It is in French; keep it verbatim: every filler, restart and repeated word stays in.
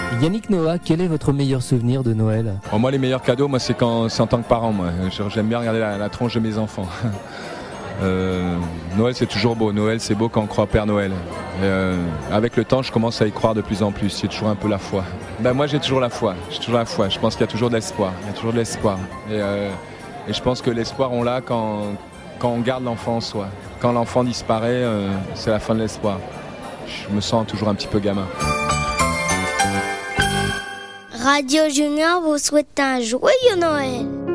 Yannick Noah, quel est votre meilleur souvenir de Noël ? Oh, moi, les meilleurs cadeaux, moi, c'est quand c'est en tant que parent. Moi, j'aime bien regarder la, la tronche de mes enfants. euh, Noël, c'est toujours beau. Noël, c'est beau quand on croit au Père Noël. Et, euh, avec le temps, je commence à y croire de plus en plus. C'est toujours un peu la foi. Ben, moi, j'ai toujours la foi. J'ai toujours la foi. Je pense qu'il y a toujours de l'espoir. Il y a toujours de l'espoir. Et, euh, et je pense que l'espoir, on l'a quand, quand on garde l'enfant en soi. Quand l'enfant disparaît, euh, c'est la fin de l'espoir. Je me sens toujours un petit peu gamin. Radio Junior vous souhaite un joyeux Noël.